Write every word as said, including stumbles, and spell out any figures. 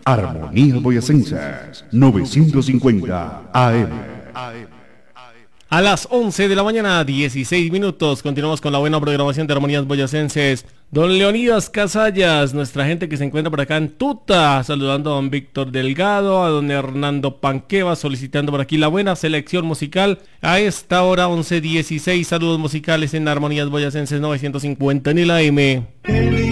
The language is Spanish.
Armonía Boyacense, novecientos cincuenta A M. A las once de la mañana, dieciséis minutos, continuamos con la buena programación de Armonías Boyacenses. Don Leonidas Casallas, nuestra gente que se encuentra por acá en Tuta, saludando a don Víctor Delgado, a don Hernando Panqueva, solicitando por aquí la buena selección musical. A esta hora, once dieciséis, saludos musicales en Armonías Boyacenses novecientos cincuenta en el A M.